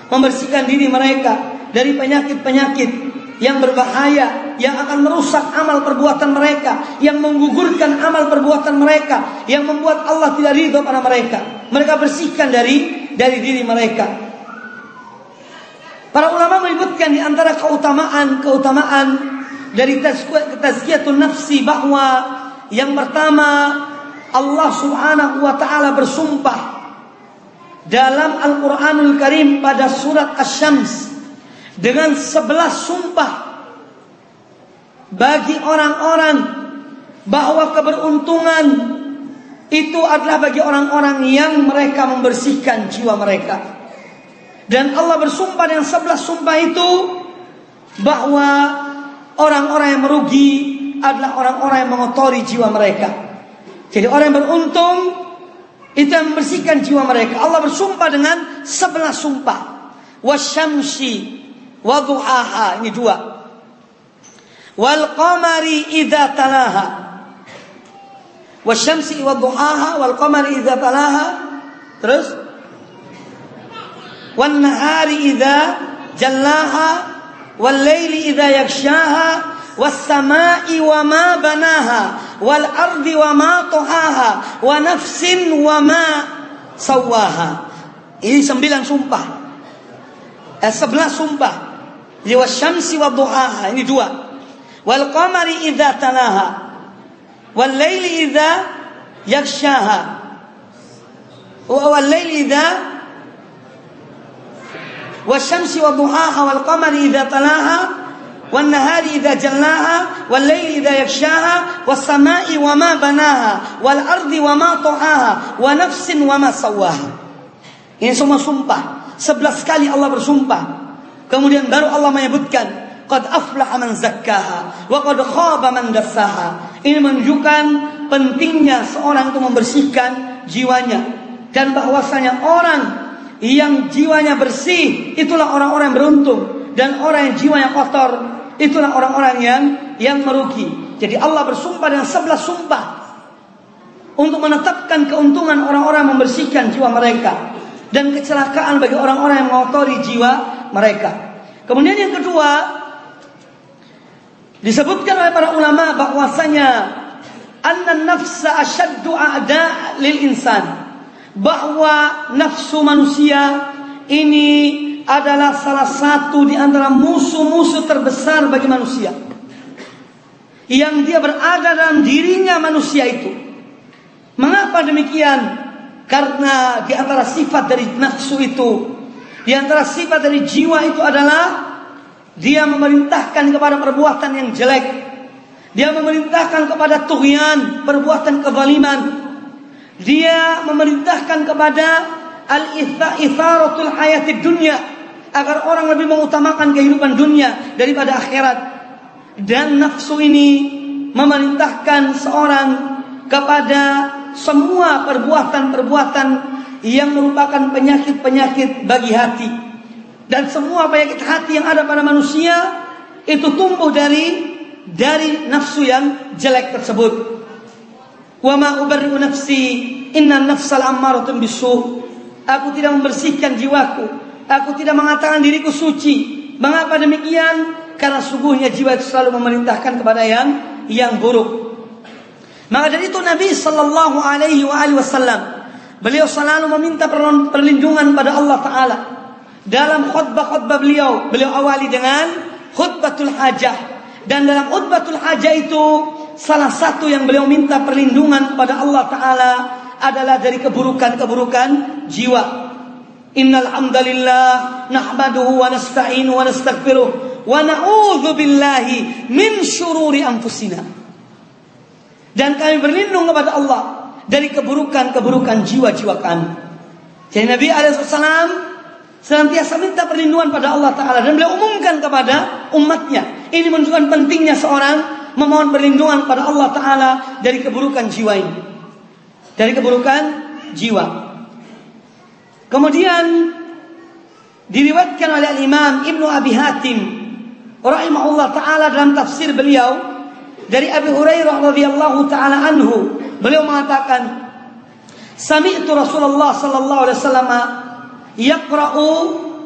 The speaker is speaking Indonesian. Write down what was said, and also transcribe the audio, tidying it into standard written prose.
membersihkan diri mereka dari penyakit-penyakit yang berbahaya, yang akan merusak amal perbuatan mereka, yang menggugurkan amal perbuatan mereka, yang membuat Allah tidak ridho pada mereka. Mereka bersihkan dari diri mereka. Para ulama menyebutkan di antara keutamaan dari tazkiyatun nafsi, bahwa yang pertama, Allah Subhanahu wa taala bersumpah dalam Al-Qur'anul Karim pada surat Asy-Syams dengan 11 sumpah bagi orang-orang, bahwa keberuntungan itu adalah bagi orang-orang yang mereka membersihkan jiwa mereka. Dan Allah bersumpah dengan 11 sumpah itu bahwa orang-orang yang merugi adalah orang-orang yang mengotori jiwa mereka. Jadi orang yang beruntung itu yang membersihkan jiwa mereka. Allah bersumpah dengan 11 sumpah. Wasyamsi wa duhaha, ini 2. Wal qamari idza talaha. Wasyamsi wa duhaha wal qamari idza talaha. Terus wan nahari idza jallaha wal laili idza yaghshaha was samai wa ma banaha wal ardi wa ma tahaha wa nafsin wa ma sawaha. Ini 9 sumpah. 11 sumpah. Wasyamsi wa duhaha, ini 2. Wal qamari idza talaha wal laili idza yaghshaha wal laili idza wasyamsi wa duhaha wal qamari idza talaha wan nahari idza jallaha wal laili idza yaghshaha was samai wa ma banaha wal ardi wa ma tahaha wa nafsin wa ma sawaha. Ini semua sumpah. 11 kali Allah bersumpah. Kemudian baru Allah menyebutkan qad aflaha man zakkaha wa qad khaba man dassaha. Ini menunjukkan pentingnya seorang itu membersihkan jiwanya, dan bahwasanya orang yang jiwanya bersih itulah orang-orang yang beruntung, dan orang yang jiwanya kotor itulah orang-orang yang merugi. Jadi Allah bersumpah dengan 11 sumpah untuk menetapkan keuntungan orang-orang membersihkan jiwa mereka, dan kecelakaan bagi orang-orang yang mengotori jiwa mereka. Kemudian yang kedua, disebutkan oleh para ulama bahwasanya anna nafsa asyaddu a'da lil insan, bahwa nafsu manusia ini adalah salah satu di antara musuh-musuh terbesar bagi manusia, yang dia berada dalam dirinya manusia itu. Mengapa demikian? Karena di antara sifat dari nafsu itu, di antara sifat dari jiwa itu adalah dia memerintahkan kepada perbuatan yang jelek. Dia memerintahkan kepada tughyan, perbuatan kezaliman. Dia memerintahkan kepada al-itharatul hayatid dunya, agar orang lebih mengutamakan kehidupan dunia daripada akhirat. Dan nafsu ini memerintahkan seorang kepada semua perbuatan-perbuatan yang merupakan penyakit-penyakit bagi hati. Dan semua penyakit hati yang ada pada manusia itu tumbuh dari nafsu yang jelek tersebut. Wa ma ubarri'u nafsi innan nafsal ammaratun bisu. Aku tidak membersihkan jiwaku, aku tidak mengatakan diriku suci. Mengapa demikian? Karena sungguhnya jiwa itu selalu memerintahkan kepada yang buruk. Maka dari itu Nabi sallallahu alaihi wasallam, beliau selalu meminta perlindungan pada Allah Ta'ala. Dalam khutbah-khutbah beliau awali dengan khutbatul hajah. Dan dalam khutbatul hajah itu, salah satu yang beliau minta perlindungan kepada Allah Ta'ala adalah dari keburukan-keburukan jiwa. Innal hamdalillah nahmaduhu wa nasta'inu wa nastaghfiruh wa na'udzu billahi min syururi anfusina. Dan kami berlindung kepada Allah dari keburukan-keburukan jiwa-jiwa kami. Jadi Nabi alaihissalam senantiasa minta perlindungan pada Allah Ta'ala, dan beliau umumkan kepada umatnya. Ini menunjukkan pentingnya seorang memohon perlindungan pada Allah Ta'ala dari keburukan jiwa ini, dari keburukan jiwa. Kemudian diriwayatkan oleh Imam Ibnu Abi Hatim rahimahullah Ta'ala dalam tafsir beliau dari Abi Hurairah radhiyallahu ta'ala anhu, beliau mengatakan, sami'tu Rasulullah sallallahu alaihi wasallam yaqra'u